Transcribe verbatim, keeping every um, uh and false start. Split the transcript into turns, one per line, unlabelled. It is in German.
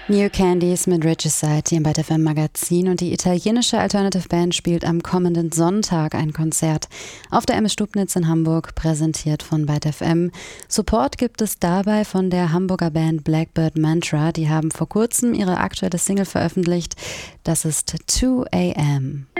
New Candies mit Regicide hier im Byte F M Magazin, und die italienische Alternative Band spielt am kommenden Sonntag ein Konzert auf der M S Stubnitz in Hamburg, präsentiert von Byte F M. Support gibt es dabei von der Hamburger Band Blackbird Mantra, die haben vor kurzem ihre aktuelle Single veröffentlicht, das ist two a m